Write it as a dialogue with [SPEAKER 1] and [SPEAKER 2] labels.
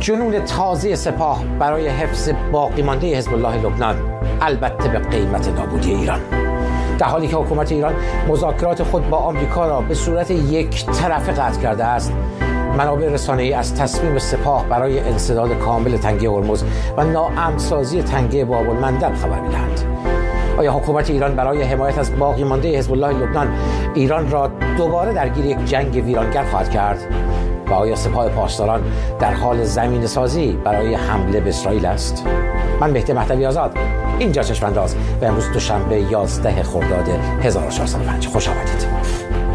[SPEAKER 1] جنون تازه سپاه برای حفظ باقی مانده حزب الله لبنان، البته به قیمت نابودی ایران. در حالی که حکومت ایران مذاکرات خود با آمریکا را به صورت یک طرفه قطع کرده است، منابع رسانه‌ای از تصمیم سپاه برای انسداد کامل تنگه هرمز و ناامن‌سازی تنگه باب المندب خبر می‌دهند. آیا حکومت ایران برای حمایت از باقی مانده حزب الله لبنان ایران را دوباره درگیر یک جنگ ویرانگر خواهد کرد؟ و آیا سپاه پاسداران در حال زمین سازی برای حمله به اسرائیل است؟ من مهدی مهدوی آزاد، اینجا چشم‌انداز و امروز دوشنبه 11 خرداد 1405. خوش آمدید.